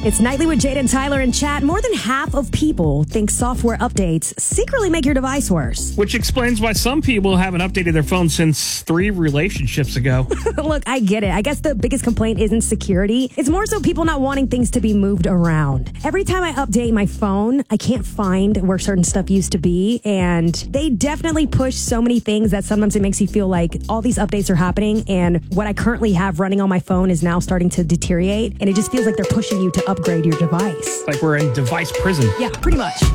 It's Nightly with Jade and Tyler in chat. More than half of people think software updates secretly make your device worse. Which explains why some people haven't updated their phone since 3 relationships ago. Look, I get it. I guess the biggest complaint isn't security. It's more so people not wanting things to be moved around. Every time I update my phone, I can't find where certain stuff used to be. And they definitely push so many things that sometimes it makes you feel like all these updates are happening and what I currently have running on my phone is now starting to deteriorate. And it just feels like they're pushing you to upgrade your device. Like we're in device prison. Yeah, pretty much.